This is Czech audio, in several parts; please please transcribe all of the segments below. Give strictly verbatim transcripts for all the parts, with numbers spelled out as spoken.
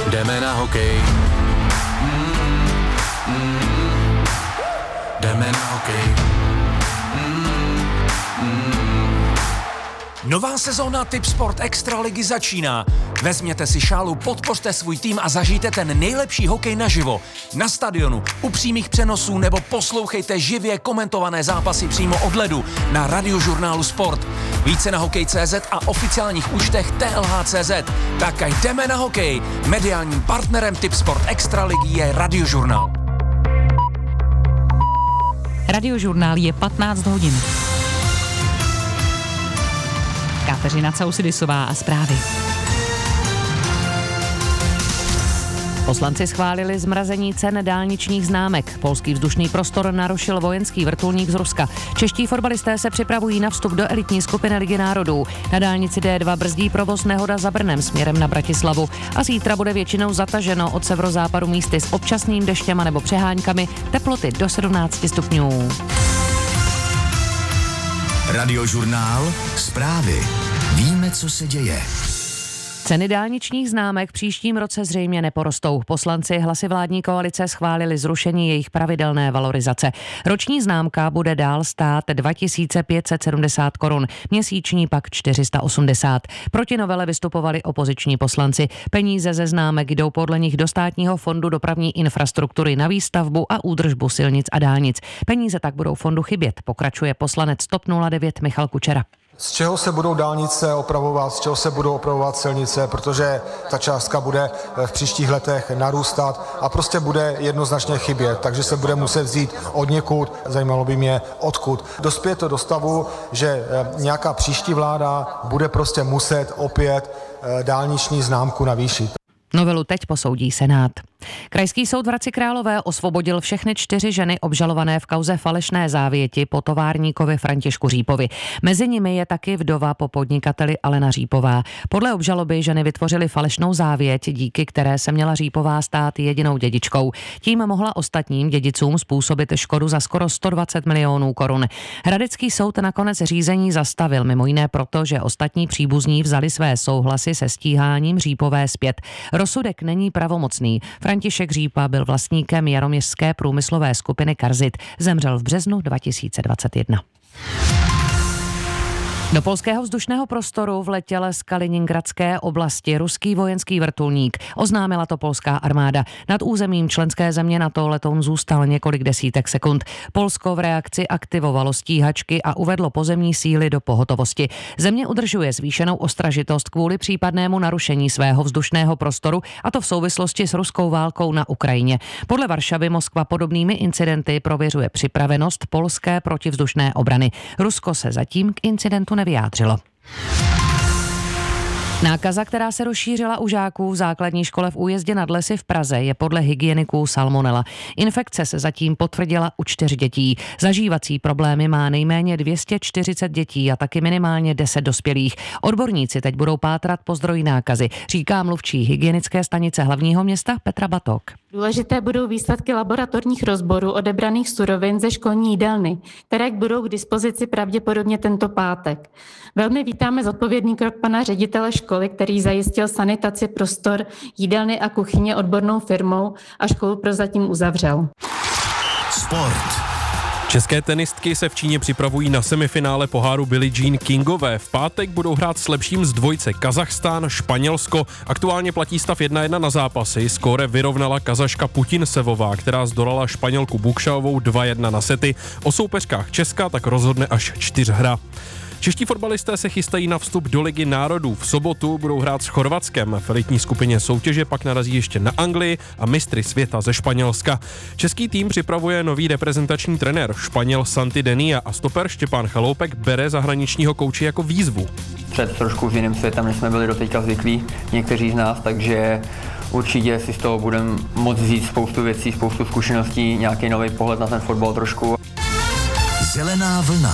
Jdeme na hokej. Mm, mm, jdeme na hokej. Mm, mm. Nová sezóna Tipsport Extraligy začíná. Vezměte si šálu, podpořte svůj tým a zažijte ten nejlepší hokej naživo. Na stadionu, u přímých přenosů nebo poslouchejte živě komentované zápasy přímo od ledu na Radiožurnálu Sport. Více na hokej tečka cé zet a oficiálních účtech T L H tečka cé zet. Tak a jdeme na hokej. Mediálním partnerem Tipsport Extraligy je Radiožurnál. Radiožurnál je patnáct hodin. Kateřina Causidisová a zprávy. Poslanci schválili zmrazení cen dálničních známek. Polský vzdušný prostor narušil vojenský vrtulník z Ruska. Čeští fotbalisté se připravují na vstup do elitní skupiny Ligy národů. Na dálnici D dva brzdí provoz nehoda za Brnem směrem na Bratislavu. A zítra bude většinou zataženo od severozápadu místy s občasným deštěm nebo přeháňkami, teploty do sedmnáct stupňů. Radiožurnál, zprávy. Víme, co se děje. Ceny dálničních známek v příštím roce zřejmě neporostou. Poslanci hlasy vládní koalice schválili zrušení jejich pravidelné valorizace. Roční známka bude dál stát dva tisíce pět set sedmdesát korun, měsíční pak čtyři sta osmdesát. Proti novele vystupovali opoziční poslanci. Peníze ze známek jdou podle nich do Státního fondu dopravní infrastruktury na výstavbu a údržbu silnic a dálnic. Peníze tak budou fondu chybět, pokračuje poslanec TOP nula devět Michal Kučera. Z čeho se budou dálnice opravovat, z čeho se budou opravovat silnice, protože ta částka bude v příštích letech narůstat a prostě bude jednoznačně chybět, takže se bude muset vzít odněkud, zajímalo by mě odkud. Dospěje to do stavu, že nějaká příští vláda bude prostě muset opět dálniční známku navýšit. Novelu teď posoudí Senát. Krajský soud v Hradci Králové osvobodil všechny čtyři ženy obžalované v kauze falešné závěti po továrníkovi Františku Řípovi. Mezi nimi je taky vdova po podnikateli Alena Řípová. Podle obžaloby ženy vytvořily falešnou závěť, díky které se měla Řípová stát jedinou dědičkou. Tím mohla ostatním dědicům způsobit škodu za skoro sto dvacet milionů korun. Hradecký soud nakonec řízení zastavil, mimo jiné proto, že ostatní příbuzní vzali své souhlasy se stíháním Řípové zpět. Rozsudek není pravomocný. František Řípa byl vlastníkem jaroměřské průmyslové skupiny Karzit. Zemřel v březnu dva tisíce dvacet jedna. Do polského vzdušného prostoru vletěl z Kaliningradské oblasti ruský vojenský vrtulník. Oznámila to polská armáda. Nad územím členské země NATO letoun zůstal několik desítek sekund. Polsko v reakci aktivovalo stíhačky a uvedlo pozemní síly do pohotovosti. Země udržuje zvýšenou ostražitost kvůli případnému narušení svého vzdušného prostoru, a to v souvislosti s ruskou válkou na Ukrajině. Podle Varšavy Moskva podobnými incidenty prověřuje připravenost polské protivzdušné obrany. Rusko se zatím k incidentu nevyjádřilo. Nákaza, která se rozšířila u žáků v základní škole v Újezdě nad Lesy v Praze, je podle hygieniků salmonela. Infekce se zatím potvrdila u čtyř dětí. Zažívací problémy má nejméně dvě stě čtyřicet dětí a taky minimálně deset dospělých. Odborníci teď budou pátrat po zdroji nákazy, říká mluvčí hygienické stanice hlavního města Petra Batok. Důležité budou výsledky laboratorních rozborů odebraných surovin ze školní jídelny, které budou k dispozici pravděpodobně tento pátek. Velmi vítáme zodpovědný krok pana ředitele školy, který zajistil sanitaci prostor jídelny a kuchyně odbornou firmou a školu prozatím uzavřel. Sport. České tenistky se v Číně připravují na semifinále poháru Billie Jean Kingové. V pátek budou hrát s lepším z dvojce Kazachstán, Španělsko. Aktuálně platí stav jedna jedna na zápasy. Skóre vyrovnala Kazaška Putinsevová, která zdolala Španělku Bukšaovou dva jedna na sety. O soupeřkách Česka tak rozhodne až čtyřhra. Čeští fotbalisté se chystají na vstup do Ligy národů. V sobotu budou hrát s Chorvatskem. V elitní skupině soutěže pak narazí ještě na Anglii a mistry světa ze Španělska. Český tým připravuje nový reprezentační trenér, Španěl Santi Denia, a stoper Štěpán Chaloupek bere zahraničního kouče jako výzvu. Před trošku jiným světem, než jsme byli doteďka zvyklí někteří z nás, takže určitě si z toho budeme moct vzít spoustu věcí, spoustu zkušeností, nějaký nový pohled na ten fotbal trošku. Zelená vlna.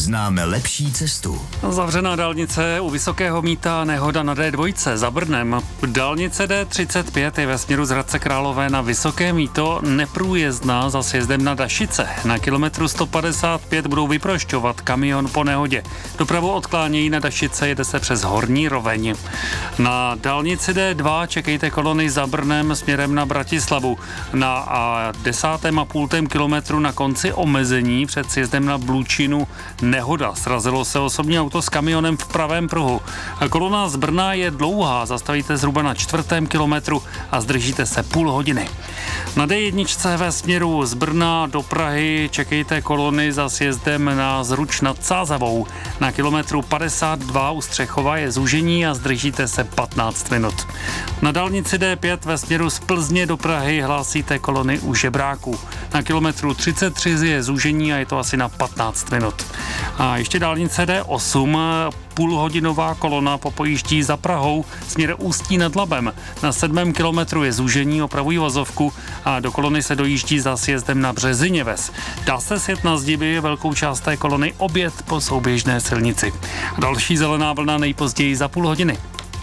známe lepší cestu. Zavřená dálnice u Vysokého Mýta, nehoda na D dva za Brnem. Dálnice D třicet pět je ve směru z Hradce Králové na Vysoké Mýto neprůjezdná za sjezdem na Dašice. Na kilometru sto padesát pět budou vyprošťovat kamion po nehodě. Dopravu odklánějí na Dašice, jede se přes Horní Roveň. Na dálnici D dva čekejte kolony za Brnem směrem na Bratislavu. Na a desátém a půltém kilometru na konci omezení před sjezdem na Blučinu nehoda. Srazilo se osobní auto s kamionem v pravém pruhu. Kolona z Brna je dlouhá, zastavíte zhruba na čtvrtém kilometru a zdržíte se půl hodiny. Na D jedna ve směru z Brna do Prahy čekejte kolony za sjezdem na Zruč nad Sázavou. Na kilometru padesát dva u Střechova je zúžení a zdržíte se patnáct minut. Na dálnici D pět ve směru z Plzně do Prahy hlásíte kolony u Žebráku. Na kilometru třicet tři je zúžení a je to asi na patnáct minut. A ještě dálnice D osm, půlhodinová kolona popojíždí za Prahou směr Ústí nad Labem. Na sedmém kilometru je zúžení, opravují vozovku a do kolony se dojíždí za sjezdem na Březiněves. Dá se sjet na zdiby, velkou část té kolony objet po souběžné silnici. Další zelená vlna nejpozději za půl hodiny.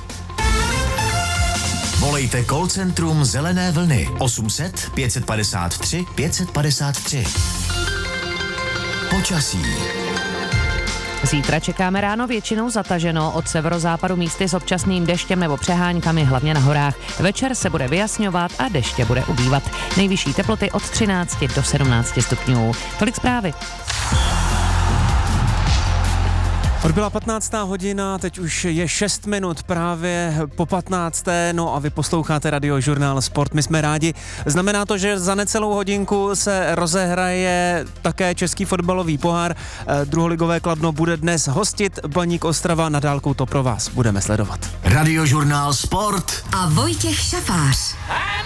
Volejte call centrum Zelené vlny osm set pět padesát tři pět padesát tři. Počasí. Zítra čekáme ráno většinou zataženo, od severozápadu místy s občasným deštěm nebo přeháňkami, hlavně na horách. Večer se bude vyjasňovat a deště bude ubývat. Nejvyšší teploty od třinácti do sedmnácti stupňů. Tolik zprávy. Odbyla patnáctá hodina, teď už je šest minut právě po patnácté, no a vy posloucháte Radiožurnál Sport. My jsme rádi. Znamená to, že za necelou hodinku se rozehraje také český fotbalový pohár. Druholigové Kladno bude dnes hostit Baník Ostrava, na dálku to pro vás budeme sledovat. Radiožurnál Sport a Vojtěch Šafář.